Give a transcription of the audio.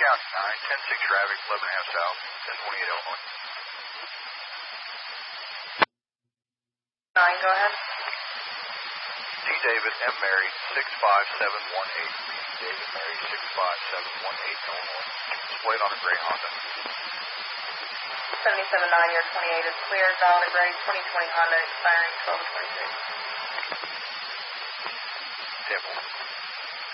County 9, 10-6 traffic, 11.5 south, 1028 Illinois. 9, go ahead. D. David, M. Mary, 65718. D. David, Mary, 65718 Illinois. Displayed on a gray Honda. 77.9, your 28 is clear. Valid at grade 2020 Honda expiring 12/26. Temple.